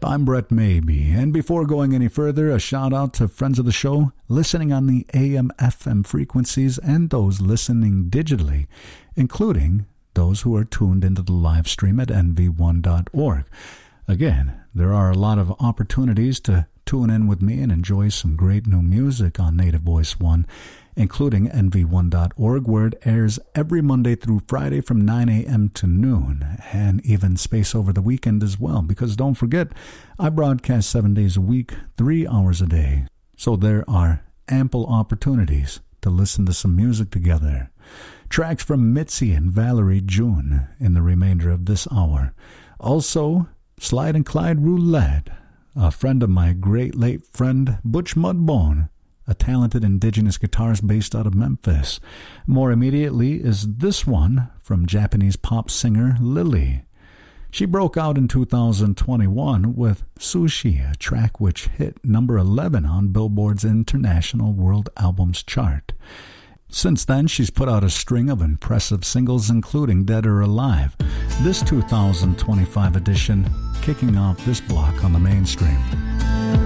I'm Brett Maybe, and before going any further, a shout out to friends of the show listening on the AM/FM frequencies and those listening digitally, including those who are tuned into the live stream at nv1.org. Again, there are a lot of opportunities to tune in with me and enjoy some great new music on Native Voice One, including nv1.org, where it airs every Monday through Friday from 9 a.m. to noon, and even space over the weekend as well, because don't forget, I broadcast 7 days a week, 3 hours a day, so there are ample opportunities to listen to some music together. Tracks from Mitzi and Valerie June in the remainder of this hour. Also, Slide and Clyde Roulette, a friend of my great late friend Butch Mudbone, a talented indigenous guitarist based out of Memphis. More immediately is this one from Japanese pop singer Lily. She broke out in 2021 with Sushi, a track which hit number 11 on Billboard's International World Albums chart. Since then, she's put out a string of impressive singles, including Dead or Alive, this 2025 edition kicking off this block on the mainstream.